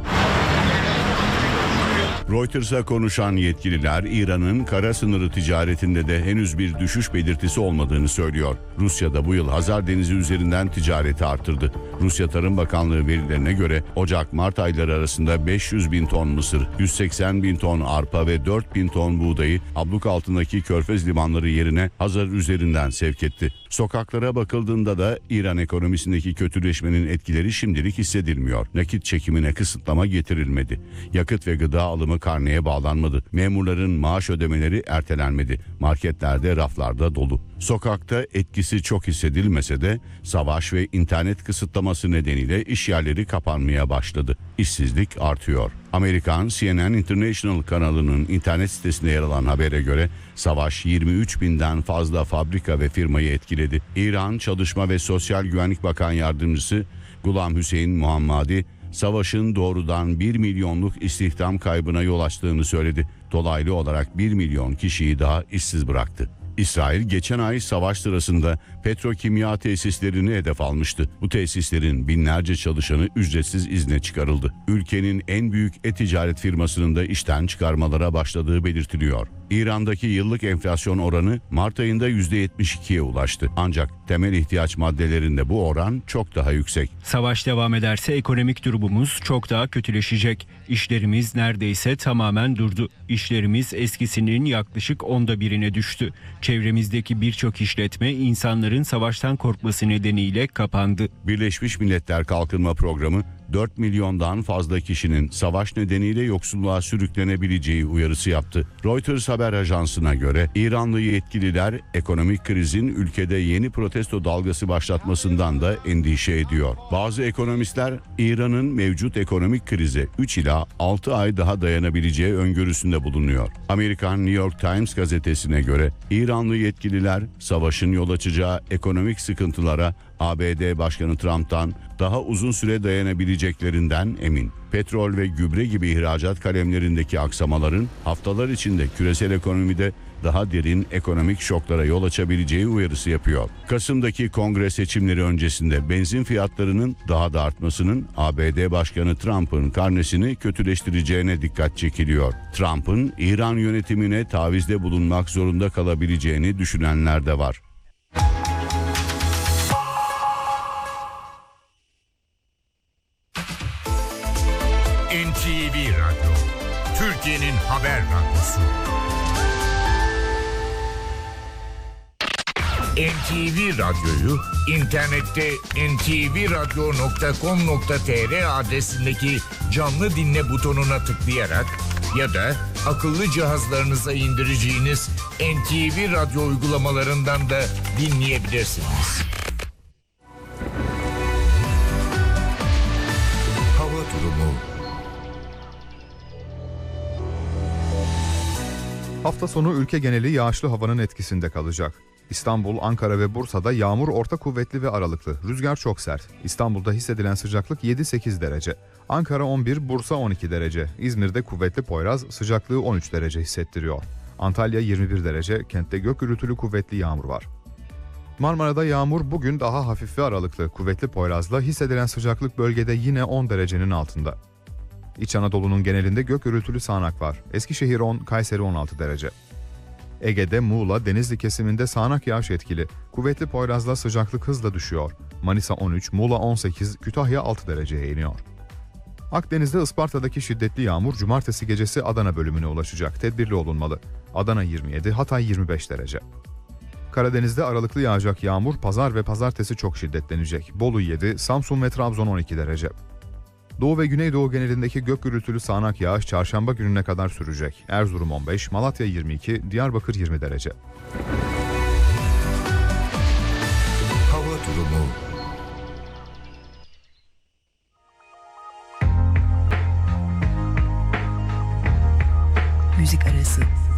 Reuters'a konuşan yetkililer İran'ın kara sınırı ticaretinde de henüz bir düşüş belirtisi olmadığını söylüyor. Rusya da bu yıl Hazar Denizi üzerinden ticareti arttırdı. Rusya Tarım Bakanlığı verilerine göre Ocak-Mart ayları arasında beş yüz bin ton mısır, yüz seksen bin ton arpa ve dört bin ton buğdayı abluka altındaki körfez limanları yerine Hazar üzerinden sevk etti. Sokaklara bakıldığında da İran ekonomisindeki kötüleşmenin etkileri şimdilik hissedilmiyor. Nakit çekimine kısıtlama getirilmedi. Yakıt ve gıda alımı karneye bağlanmadı. Memurların maaş ödemeleri ertelenmedi. Marketlerde raflarda dolu. Sokakta etkisi çok hissedilmese de savaş ve internet kısıtlaması nedeniyle iş yerleri kapanmaya başladı. İşsizlik artıyor. Amerikan C N N International kanalının internet sitesinde yer alan habere göre savaş yirmi üç binden fazla fabrika ve firmayı etkiledi. İran Çalışma ve Sosyal Güvenlik Bakan Yardımcısı Gulam Hüseyin Muhammadi, savaşın doğrudan bir milyonluk istihdam kaybına yol açtığını söyledi. Dolaylı olarak bir milyon kişiyi daha işsiz bıraktı. İsrail geçen ay savaş sırasında petrokimya tesislerini hedef almıştı. Bu tesislerin binlerce çalışanı ücretsiz izne çıkarıldı. Ülkenin en büyük e-ticaret firmasının da işten çıkarmalara başladığı belirtiliyor. İran'daki yıllık enflasyon oranı Mart ayında yüzde yetmiş ikiye ulaştı. Ancak temel ihtiyaç maddelerinde bu oran çok daha yüksek. Savaş devam ederse ekonomik durumumuz çok daha kötüleşecek. İşlerimiz neredeyse tamamen durdu. İşlerimiz eskisinin yaklaşık onda birine düştü. Çevremizdeki birçok işletme insanların savaştan korkması nedeniyle kapandı. Birleşmiş Milletler Kalkınma Programı dört milyondan fazla kişinin savaş nedeniyle yoksulluğa sürüklenebileceği uyarısı yaptı. Reuters haber ajansına göre İranlı yetkililer ekonomik krizin ülkede yeni protesto dalgası başlatmasından da endişe ediyor. Bazı ekonomistler İran'ın mevcut ekonomik krize üç ila altı ay daha dayanabileceği öngörüsünde bulunuyor. Amerikan New York Times gazetesine göre İranlı yetkililer savaşın yol açacağı ekonomik sıkıntılara A B D Başkanı Trump'tan daha uzun süre dayanabileceklerinden emin. Petrol ve gübre gibi ihracat kalemlerindeki aksamaların haftalar içinde küresel ekonomide daha derin ekonomik şoklara yol açabileceği uyarısı yapıyor. Kasım'daki kongre seçimleri öncesinde benzin fiyatlarının daha da artmasının A B D Başkanı Trump'ın karnesini kötüleştireceğine dikkat çekiliyor. Trump'ın İran yönetimine tavizde bulunmak zorunda kalabileceğini düşünenler de var. N T V Radyo, Türkiye'nin haber radyosu. N T V Radyo'yu internette en te ve radyo nokta com nokta te er adresindeki canlı dinle butonuna tıklayarak ya da akıllı cihazlarınıza indireceğiniz N T V Radyo uygulamalarından da dinleyebilirsiniz. Hava durumu. Hafta sonu ülke geneli yağışlı havanın etkisinde kalacak. İstanbul, Ankara ve Bursa'da yağmur orta kuvvetli ve aralıklı. Rüzgar çok sert. İstanbul'da hissedilen sıcaklık yedi sekiz derece. Ankara on bir, Bursa on iki derece. İzmir'de kuvvetli Poyraz sıcaklığı on üç derece hissettiriyor. Antalya yirmi bir derece, kentte gök gürültülü kuvvetli yağmur var. Marmara'da yağmur bugün daha hafif ve aralıklı, kuvvetli Poyraz'la hissedilen sıcaklık bölgede yine on derecenin altında. İç Anadolu'nun genelinde gök gürültülü sağanak var. Eskişehir on, Kayseri on altı derece. Ege'de Muğla, Denizli kesiminde sağanak yağış etkili. Kuvvetli Poyraz'la sıcaklık hızla düşüyor. Manisa on üç, Muğla on sekiz, Kütahya altı dereceye iniyor. Akdeniz'de Isparta'daki şiddetli yağmur cumartesi gecesi Adana bölümüne ulaşacak. Tedbirli olunmalı. Adana yirmi yedi, Hatay yirmi beş derece. Karadeniz'de aralıklı yağacak yağmur pazar ve pazartesi çok şiddetlenecek. Bolu yedi, Samsun ve Trabzon on iki derece. Doğu ve Güneydoğu genelindeki gök gürültülü sağanak yağış çarşamba gününe kadar sürecek. Erzurum on beş, Malatya yirmi iki, Diyarbakır yirmi derece. Hava durumu. Müzik arası.